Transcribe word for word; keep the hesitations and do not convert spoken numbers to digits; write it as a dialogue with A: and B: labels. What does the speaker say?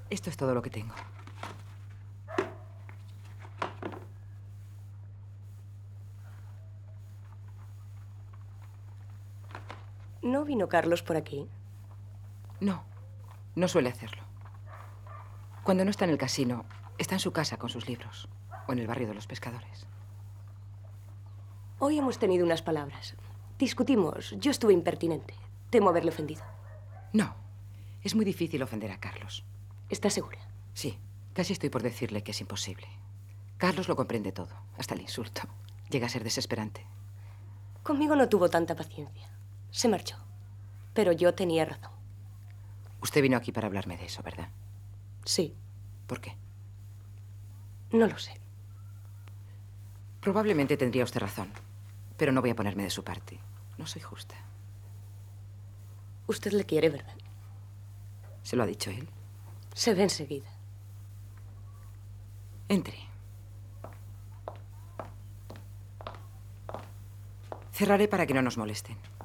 A: Esto es todo lo que tengo.
B: ¿No vino Carlos por aquí?
A: No, no suele hacerlo. Cuando no está en el casino, está en su casa con sus libros. O en el barrio de los pescadores.
B: Hoy hemos tenido unas palabras. Discutimos. Yo estuve impertinente. Temo haberle ofendido.
A: No. Es muy difícil ofender a Carlos.
B: ¿Estás segura?
A: Sí. Casi estoy por decirle que es imposible. Carlos lo comprende todo, hasta el insulto. Llega a ser desesperante.
B: Conmigo no tuvo tanta paciencia. Se marchó. Pero yo tenía razón.
A: Usted vino aquí para hablarme de eso, ¿verdad?
B: Sí.
A: ¿Por qué?
B: No lo sé.
A: Probablemente tendría usted razón. Pero no voy a ponerme de su parte. No soy justa.
B: Usted le quiere, ¿verdad?
A: ¿Se lo ha dicho él?
B: Se ve enseguida.
A: Entre. Cerraré para que no nos molesten.